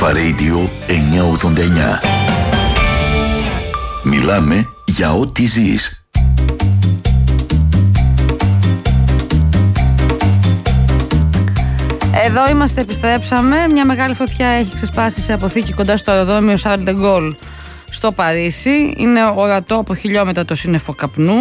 Αλφα Radio 989. Μιλάμε για ό,τι ζεις. Εδώ είμαστε, επιστρέψαμε. Μια μεγάλη φωτιά έχει ξεσπάσει σε αποθήκη κοντά στο αεροδρόμιο Charles de Gaulle στο Παρίσι. Είναι ορατό από χιλιόμετρα το σύννεφο καπνού.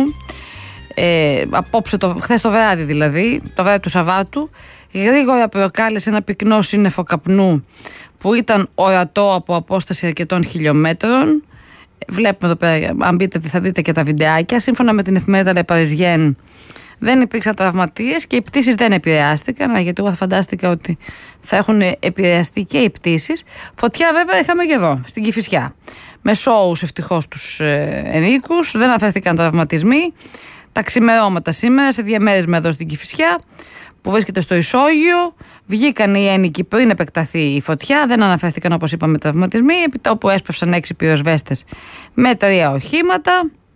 Χθες το βράδυ δηλαδή, το βράδυ του Σαββάτου, γρήγορα προκάλεσε ένα πυκνό σύννεφο καπνού που ήταν ορατό από απόσταση αρκετών χιλιόμετρων. Βλέπουμε εδώ πέρα, αν μπείτε θα δείτε και τα βιντεάκια. Σύμφωνα με την εφημερίδα Le Parisien, δεν υπήρξαν τραυματίες και οι πτήσεις δεν επηρεάστηκαν, γιατί εγώ θα φαντάστηκα ότι θα έχουν επηρεαστεί και οι πτήσεις. Φωτιά βέβαια είχαμε και εδώ, στην Κηφισιά. Με σόους ευτυχώς τους ενίκους, δεν αφαίρθηκαν τραυματισμοί. Τα ξημερώματα σήμερα, σε διαμέρισμα εδώ στην Κηφισιά, που βρίσκεται στο ισόγειο, βγήκαν οι ένικοι πριν επεκταθεί η φωτιά, δεν αναφέρθηκαν όπως είπαμε τραυματισμοί, επί όπου έσπευσαν 6 πυροσβέστες με 3 οχήματα.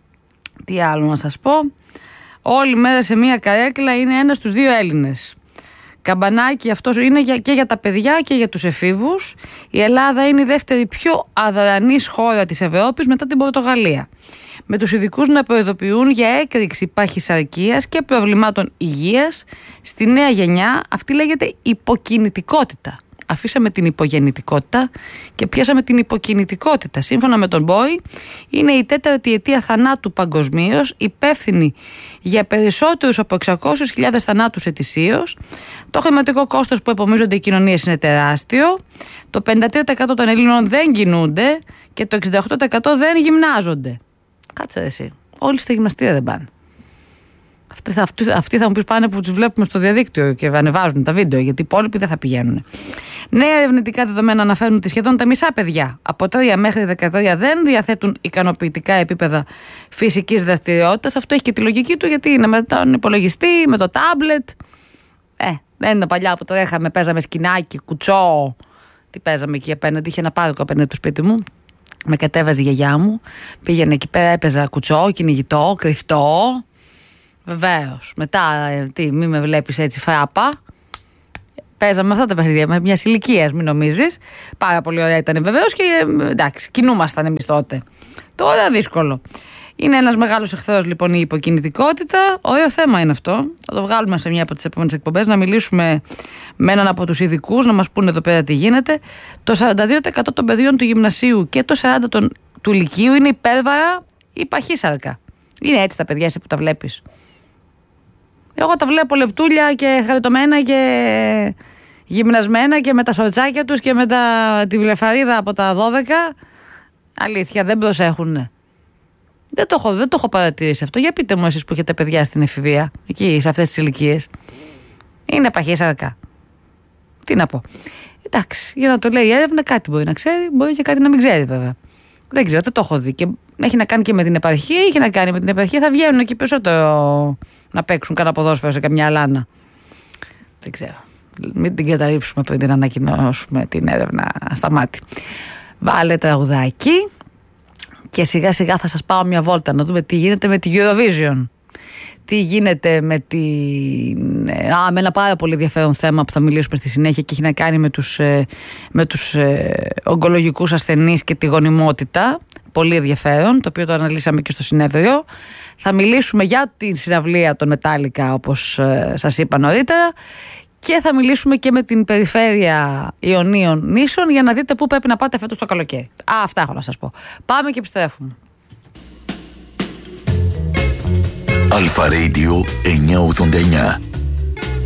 Τι άλλο να σας πω. Όλη μέρα σε μία καρέκλα είναι ένας στους 2 Έλληνες. Καμπανάκι αυτό είναι και για τα παιδιά και για τους εφήβους. Η Ελλάδα είναι η δεύτερη πιο αδρανής χώρα της Ευρώπης μετά την Πορτογαλία. Με τους ειδικούς να προειδοποιούν για έκρηξη παχυσαρκίας και προβλημάτων υγείας στη νέα γενιά. Αυτή λέγεται υποκινητικότητα. Αφήσαμε την υπογεννητικότητα και πιάσαμε την υποκινητικότητα. Σύμφωνα με τον Μπόι, είναι η 4η αιτία θανάτου παγκοσμίως, υπεύθυνη για περισσότερους από 600.000 θανάτους ετησίως. Το χρηματικό κόστος που επομίζονται οι κοινωνίες είναι τεράστιο. Το 53% των Ελλήνων δεν κινούνται και το 68% δεν γυμνάζονται. Κάτσε εσύ. Όλοι στα γυμναστήρια δεν πάνε. Αυτοί θα μου πει πάνε που τους βλέπουμε στο διαδίκτυο και ανεβάζουν τα βίντεο, γιατί οι υπόλοιποι δεν θα πηγαίνουν. Νέα ερευνητικά δεδομένα αναφέρουν ότι σχεδόν τα μισά παιδιά από 3 μέχρι 13 δεν διαθέτουν ικανοποιητικά επίπεδα φυσικής δραστηριότητας. Αυτό έχει και τη λογική του, γιατί είναι με τον υπολογιστή, με το τάμπλετ. Δεν είναι παλιά που τρέχαμε, παίζαμε σκηνάκι, κουτσό. Τι παίζαμε εκεί απέναντι, είχε ένα πάρκο απέναντι του σπίτι μου. Με κατέβαζε η γιαγιά μου, πήγαινε εκεί πέρα, έπαιζα κουτσό, κυνηγητό, κρυφτό. Βεβαίως. Μετά, μη με βλέπεις έτσι φράπα. Παίζαμε αυτά τα παιχνίδια με μια ηλικία, μην νομίζεις. Πάρα πολύ ωραία ήταν βεβαίως και εντάξει, κινούμασταν εμείς τότε. Τώρα δύσκολο. Είναι ένας μεγάλος εχθρός λοιπόν η υποκινητικότητα. Ωραίο θέμα είναι αυτό. Θα το βγάλουμε σε μια από τις επόμενες εκπομπές, να μιλήσουμε με έναν από τους ειδικούς, να μας πούνε εδώ πέρα τι γίνεται. Το 42% των παιδιών του γυμνασίου και το 40% του λυκείου είναι υπέρβαρα ή παχύσαρκα. Είναι έτσι τα παιδιά εσύ που τα βλέπεις? Εγώ τα βλέπω λεπτούλια και χαριτωμένα και γυμνασμένα και με τα σορτσάκια τους και με τη βλεφαρίδα από τα 12. Αλήθεια, δεν προσέχουνε. Δεν το έχω παρατηρήσει αυτό. Για πείτε μου εσείς που έχετε παιδιά στην εφηβεία, εκεί σε αυτές τις ηλικίες. Είναι παχύσαρκα. Τι να πω. Εντάξει, για να το λέει η έρευνα, κάτι μπορεί να ξέρει, μπορεί και κάτι να μην ξέρει βέβαια. Δεν ξέρω, δεν το έχω δει. Και έχει να κάνει και με την επαρχία, είχε να κάνει με την επαρχία. Θα βγαίνουν εκεί περισσότερο να παίξουν κανένα ποδόσφαιρο σε καμιά λάνα. Δεν ξέρω. Μην την καταρρύψουμε πριν την ανακοινώσουμε την έρευνα στα μάτια. Βάλε τραγουδάκι και σιγά σιγά θα σας πάω μια βόλτα να δούμε τι γίνεται με τη Eurovision. Τι γίνεται με με ένα πάρα πολύ ενδιαφέρον θέμα που θα μιλήσουμε στη συνέχεια και έχει να κάνει με τους ογκολογικούς ασθενείς και τη γονιμότητα. Πολύ ενδιαφέρον, το οποίο το αναλύσαμε και στο συνέδριο. Θα μιλήσουμε για τη συναυλία των Metallica, όπως σας είπα νωρίτερα, και θα μιλήσουμε και με την περιφέρεια Ιωνίων Νήσων για να δείτε πού πρέπει να πάτε φέτος το καλοκαίρι. Αυτά έχω να σας πω. Πάμε και επιστρέφουμε. Αλφα Radio 989.